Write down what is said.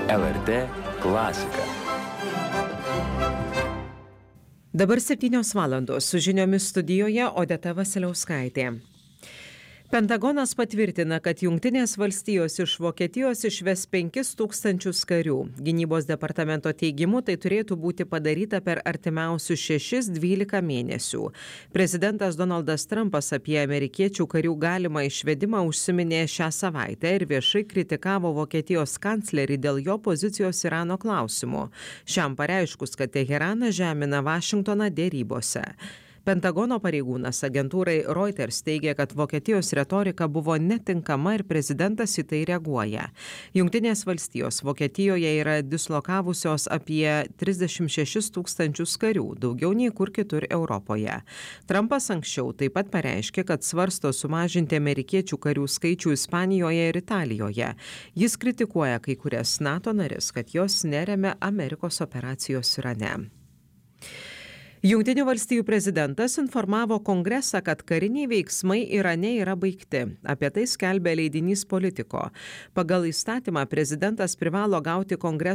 LRT klasika. Dabar 7 valandos su žiniomis studijoje Odeta Vasiliauskaitė. Pentagonas patvirtina, kad Jungtinės valstijos iš Vokietijos išves 5000 karių. Gynybos departamento teigimu tai turėtų būti padaryta per artimiausius 6-12 mėnesių. Prezidentas Donaldas Trumpas apie amerikiečių karių galimą išvedimą užsiminė šią savaitę ir viešai kritikavo Vokietijos kanclerį dėl jo pozicijos Irano klausimu. Šiam pareiškus, kad Teheranas žemina Vašingtoną dėrybose. Pentagono pareigūnas agentūrai Reuters teigia, kad Vokietijos retorika buvo netinkama ir prezidentas į tai reaguoja. Jungtinės valstijos Vokietijoje yra dislokavusios apie 36 000 karių, daugiau nei kur kitur Europoje. Trumpas anksčiau taip pat pareiškė, kad svarsto sumažinti amerikiečių karių skaičių Ispanijoje ir Italijoje. Jis kritikuoja kai kurias NATO nares, kad jos neremia Amerikos operacijos Irane. Jungtinių valstijų prezidentas informavo Kongresą, kad kariniai veiksmai Irane yra baigti. Apie tai skelbia leidinys Politico. Pagal įstatymą prezidentas privalo gauti Kongreso